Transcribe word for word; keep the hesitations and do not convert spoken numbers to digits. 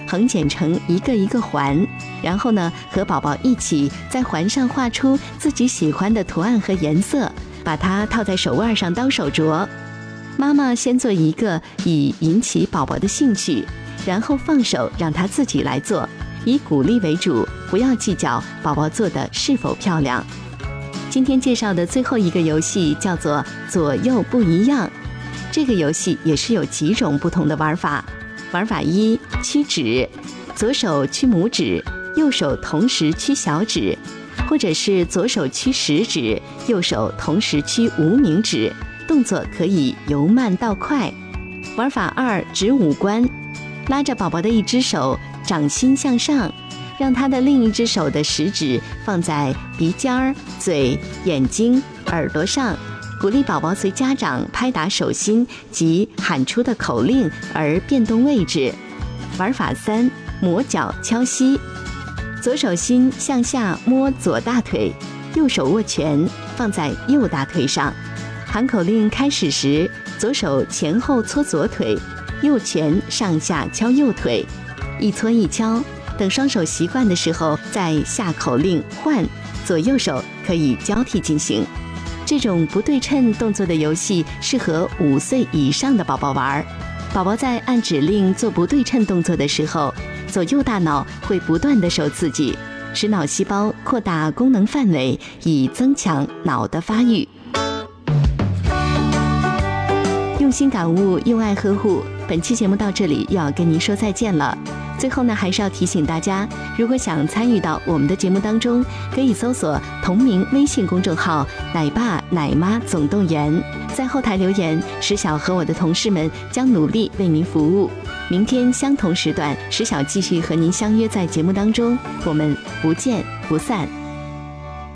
横剪成一个一个环，然后呢，和宝宝一起在环上画出自己喜欢的图案和颜色，把它套在手腕上当手镯。妈妈先做一个，以引起宝宝的兴趣，然后放手让他自己来做，以鼓励为主，不要计较宝宝做的是否漂亮。今天介绍的最后一个游戏叫做左右不一样，这个游戏也是有几种不同的玩法。玩法一，屈指，左手屈拇指，右手同时屈小指，或者是左手屈食指，右手同时屈无名指，动作可以由慢到快。玩法二，指五官，拉着宝宝的一只手，掌心向上，让他的另一只手的食指放在鼻尖儿、嘴、眼睛、耳朵上，鼓励宝宝随家长拍打手心及喊出的口令而变动位置。玩法三，磨脚敲膝，左手心向下摸左大腿，右手握拳放在右大腿上，喊口令开始时，左手前后搓左腿，右拳上下敲右腿，一搓一敲，等双手习惯的时候再下口令换，左右手可以交替进行。这种不对称动作的游戏适合五岁以上的宝宝玩。宝宝在按指令做不对称动作的时候，左右大脑会不断地受刺激，使脑细胞扩大功能范围，以增强脑的发育。用心感悟，用爱呵护。本期节目到这里又要跟您说再见了。最后呢，还是要提醒大家，如果想参与到我们的节目当中，可以搜索同名微信公众号奶爸奶妈总动员，在后台留言，石晓和我的同事们将努力为您服务。明天相同时段，石晓继续和您相约在节目当中，我们不见不散。